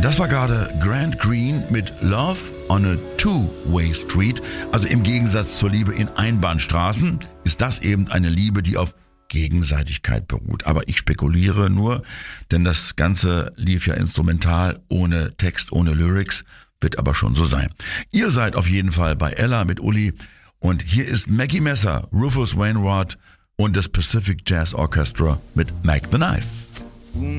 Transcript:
Das war gerade Grant Green mit Love on a Two-Way Street. Also im Gegensatz zur Liebe in Einbahnstraßen ist das eben eine Liebe, die auf Gegenseitigkeit beruht. Aber ich spekuliere nur, denn das Ganze lief ja instrumental, ohne Text, ohne Lyrics, wird aber schon so sein. Ihr seid auf jeden Fall bei Ella mit Uli und hier ist Maggie Messer, Rufus Wainwright und das Pacific Jazz Orchestra mit Mac the Knife.